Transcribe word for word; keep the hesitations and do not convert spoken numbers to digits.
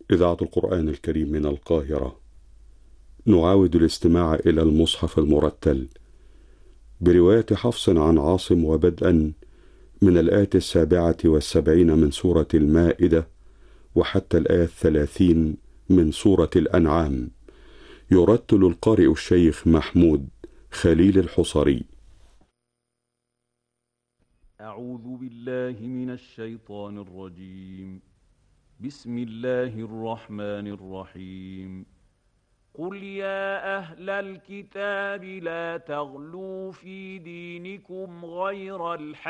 إذاعة القرآن الكريم من القاهرة. نعاود الاستماع إلى المصحف المرتل برواية حفص عن عاصم، وبدءا من الآية السابعة والسبعين من سورة المائدة وحتى الآية الثلاثين من سورة الأنعام. يرتل القارئ الشيخ محمود خليل الحصري. أعوذ بالله من الشيطان الرجيم. بسم الله الرحمن الرحيم. قل يا أهل الكتاب لا تغلوا في دينكم غير الحق